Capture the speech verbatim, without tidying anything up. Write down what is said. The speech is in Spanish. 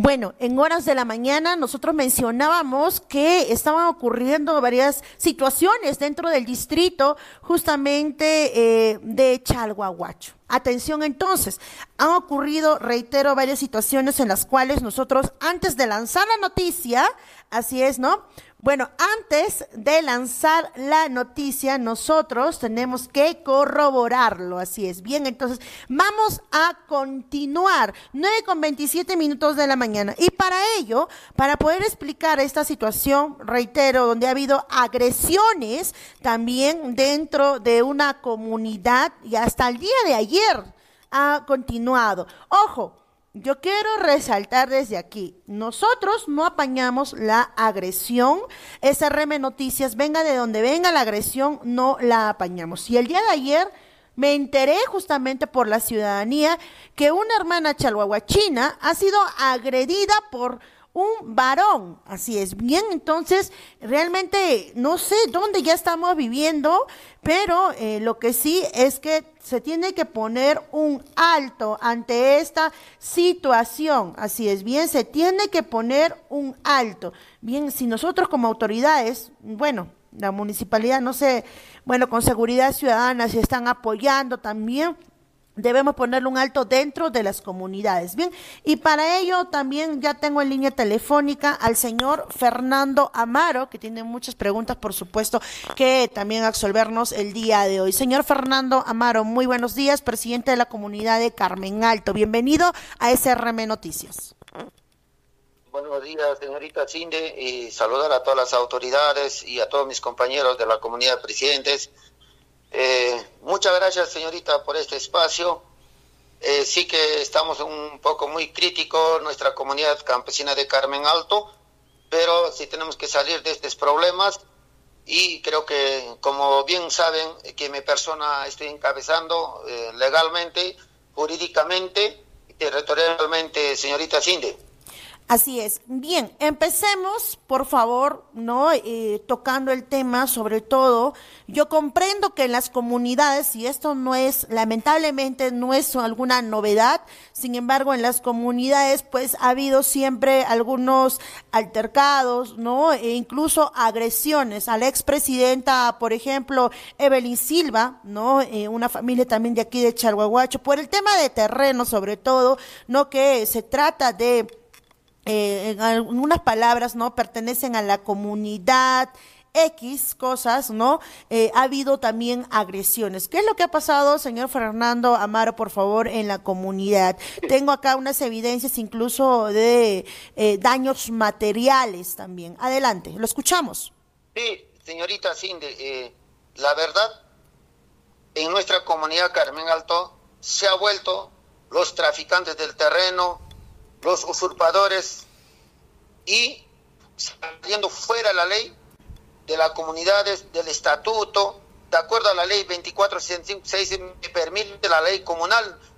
Bueno, en horas de la mañana nosotros mencionábamos que estaban ocurriendo varias situaciones dentro del distrito justamente eh, de Chalhuahuacho. Atención entonces, han ocurrido, reitero, varias situaciones en las cuales nosotros antes de lanzar la noticia, así es, ¿no? Bueno, antes de lanzar la noticia, nosotros tenemos que corroborarlo, así es. Bien, entonces vamos a continuar, nueve con veintisiete minutos de la mañana. Y para ello, para poder explicar esta situación, reitero, donde ha habido agresiones también dentro de una comunidad y hasta el día de ayer ha continuado. Ojo. Yo quiero resaltar desde aquí, nosotros no apañamos la agresión, S R M Noticias, venga de donde venga la agresión, no la apañamos. Y el día de ayer me enteré justamente por la ciudadanía que una hermana chalhuahuachina ha sido agredida por un varón, así es. Bien, entonces realmente no sé dónde ya estamos viviendo, pero eh, lo que sí es que se tiene que poner un alto ante esta situación, así es. Bien, se tiene que poner un alto. Bien, si nosotros como autoridades, bueno, la municipalidad, no sé, bueno, con seguridad ciudadana se están apoyando también, debemos ponerle un alto dentro de las comunidades. Bien, y para ello también ya tengo en línea telefónica al señor Fernando Amaro, que tiene muchas preguntas, por supuesto, que también absolvernos el día de hoy. Señor Fernando Amaro, muy buenos días, presidente de la comunidad de Carmen Alto. Bienvenido a S R M Noticias. Buenos días, señorita Cinde, y saludar a todas las autoridades y a todos mis compañeros de la comunidad de presidentes. Eh, muchas gracias, señorita, por este espacio. Eh, sí que estamos un poco muy críticos, nuestra comunidad campesina de Carmen Alto, pero sí tenemos que salir de estos problemas y creo que, como bien saben, que mi persona estoy encabezando eh, legalmente, jurídicamente y territorialmente, señorita Cinde. Así es. Bien, empecemos, por favor, ¿no? Eh, tocando el tema, sobre todo, yo comprendo que en las comunidades, y esto no es, lamentablemente, no es alguna novedad, sin embargo, en las comunidades, pues, ha habido siempre algunos altercados, ¿no? E incluso agresiones a la expresidenta, por ejemplo, Evelyn Silva, ¿no? Eh, una familia también de aquí de Chalhuahuacho, por el tema de terreno, sobre todo, ¿no? Que se trata de Eh, en algunas palabras, ¿no? Pertenecen a la comunidad X cosas, ¿no? Eh, ha habido también agresiones. ¿Qué es lo que ha pasado, señor Fernando Amaro, por favor, en la comunidad? Tengo acá unas evidencias incluso de eh, daños materiales también. Adelante, lo escuchamos. Sí, señorita Cinde, eh, la verdad, en nuestra comunidad Carmen Alto se ha vuelto los traficantes del terreno, los usurpadores y saliendo fuera de la ley de las comunidades, del estatuto, de acuerdo a la ley veinticuatro sesenta y seis, me permite la ley comunal,